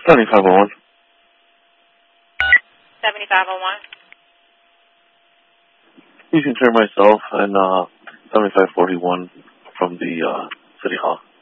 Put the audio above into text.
7501. 7501. You can turn myself and 7541 from the City Hall.